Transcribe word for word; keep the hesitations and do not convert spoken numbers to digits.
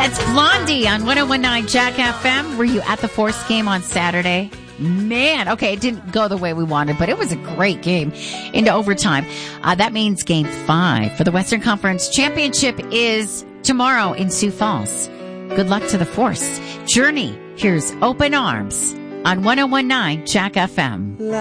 That's Blondie on one oh one point nine Jack F M. Were you at the Force game on Saturday? Man, okay, it didn't go the way we wanted, but it was a great game into overtime. Uh, that means game five for the Western Conference Championship is tomorrow in Sioux Falls. Good luck to the Force. Journey, here's Open Arms on one oh one point nine Jack F M.